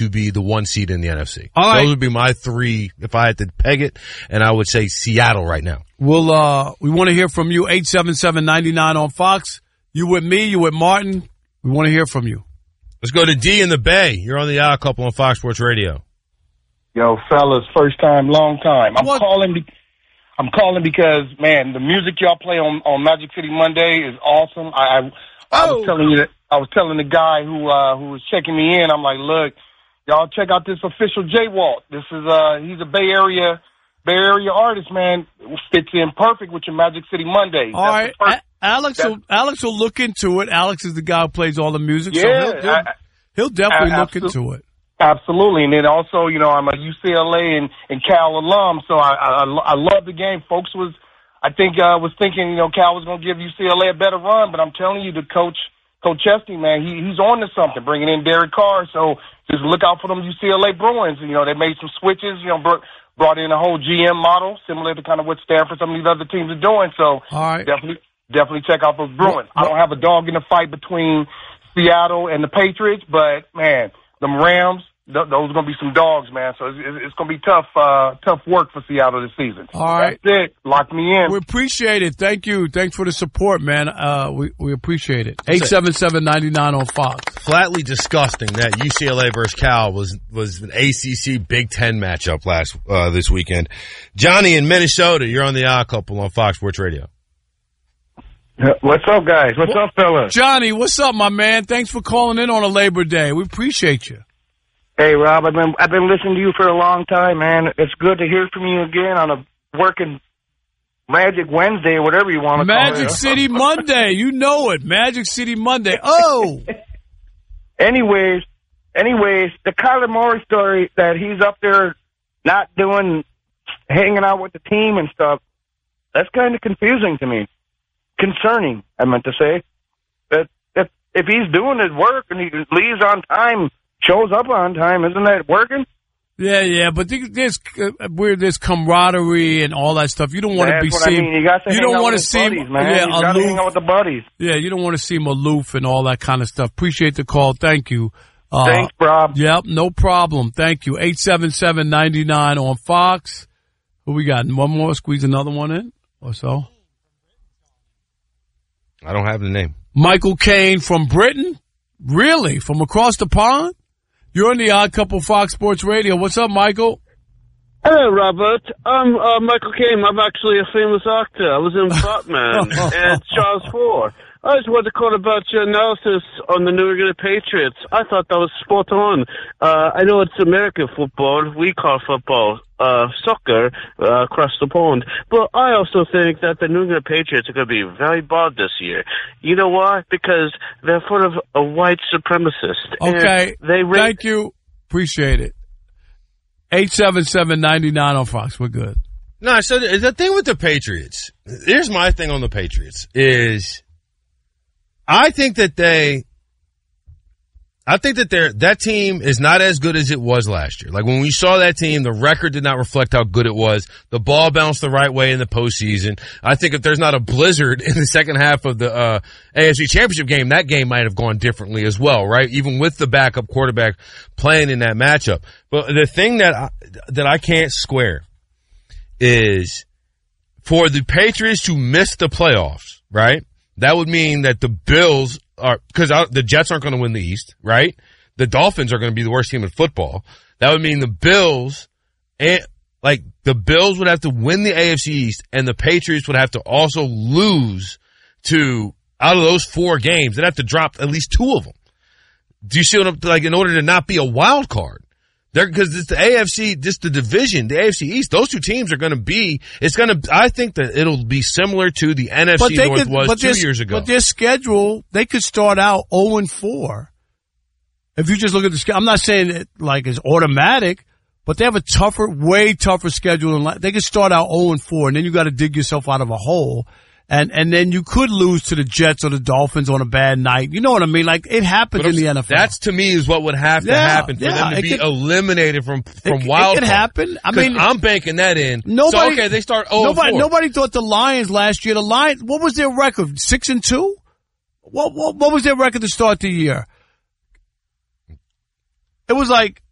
to be the 1 seed in the NFC. All right. Those would be my 3 if I had to peg it, and I would say Seattle right now. We want to hear from you, 877-99 on Fox. You with me, you with Martin. We want to hear from you. Let's go to D in the Bay. You're on the Odd Couple on Fox Sports Radio. Yo, fellas, first time, long time. I'm calling because, man, the music y'all play on Magic City Monday is awesome. I was telling the guy who was checking me in, I'm like, look, y'all check out this official J-Walt. This is he's a Bay Area artist, man. It fits in perfect with your Magic City Mondays. All right, Alex will look into it. Alex is the guy who plays all the music, so he'll definitely look into it. Absolutely, and then also, I'm a UCLA and Cal alum, so I love the game. Folks was thinking Cal was going to give UCLA a better run, but I'm telling you, the Coach Chesney, man, he's on to something, bringing in Derek Carr. So just look out for them UCLA Bruins. They made some switches, brought in a whole GM model, similar to kind of what Stanford, some of these other teams are doing. So all right. Definitely check out those Bruins. I don't have a dog in the fight between Seattle and the Patriots, but, man, them Rams, those are going to be some dogs, man. So it's going to be tough work for Seattle this season. All right. That's it. Lock me in. We appreciate it. Thank you. Thanks for the support, man. We appreciate it. 877-99 on Fox. Flatly disgusting that UCLA versus Cal was an ACC Big Ten matchup this weekend. Johnny in Minnesota, you're on the Odd Couple on Fox Sports Radio. What's up, guys? What's up, fellas? Johnny, what's up, my man? Thanks for calling in on a Labor Day. We appreciate you. Hey, Rob, I've been listening to you for a long time, man. It's good to hear from you again on a working Magic Wednesday or whatever you want to call it. Magic City Monday. You know it. Magic City Monday. Oh! Anyways, the Kyler Murray story that he's up there not hanging out with the team and stuff, that's kind of confusing to me. Concerning, I meant to say. That if he's doing his work and he leaves on time, shows up on time, isn't that working? Yeah, but there's camaraderie and all that stuff. You don't want to be seen. You don't want to see buddies, man. You got to hang out with the buddies. Yeah, you don't want to seem aloof and all that kind of stuff. Appreciate the call. Thank you. Thanks, Rob. Yep, no problem. Thank you. 877-99 on Fox. Who we got? One more? Squeeze another one in or so? I don't have the name. Michael Caine from Britain? Really? From across the pond? You're on the Odd Couple Fox Sports Radio. What's up, Michael? Hello, Robert. I'm Michael Caine. I'm actually a famous actor. I was in Batman and Charles Ford. I just wanted to call about your analysis on the New England Patriots. I thought that was spot on. I know it's American football. We call football soccer across the pond. But I also think that the New England Patriots are going to be very bad this year. You know why? Because they're full of a white supremacist. Okay. Thank you. Appreciate it. 877-99 on Fox. We're good. No, so the thing with the Patriots, here's my thing on the Patriots is I think that that team is not as good as it was last year. Like when we saw that team, the record did not reflect how good it was. The ball bounced the right way in the postseason. I think if there's not a blizzard in the second half of the AFC Championship game, that game might have gone differently as well, right? Even with the backup quarterback playing in that matchup. But the thing that I can't square is for the Patriots to miss the playoffs, right? That would mean that the Bills because the Jets aren't going to win the East, right? The Dolphins are going to be the worst team in football. That would mean the Bills would have to win the AFC East and the Patriots would have to also lose out of those 4 games. They'd have to drop at least 2 of them. Do you see what I'm, in order to not be a wild card? Because it's the AFC, just the division, the AFC East, those 2 teams are going to be, I think that it'll be similar to the NFC North was 2 years ago. But their schedule, they could start out 0-4. If you just look at the schedule, I'm not saying it like it's automatic, but they have a way tougher schedule. They could start out 0-4, and then you got to dig yourself out of a hole. And then you could lose to the Jets or the Dolphins on a bad night. You know what I mean? Like, it happens in the NFL. That's, to me, is what would have to happen for them to be eliminated from wild card. It could happen. I mean, I'm banking that in. They start 0-4. Nobody thought the Lions last year. The Lions, what was their record? 6-2? What was their record to start the year? It was like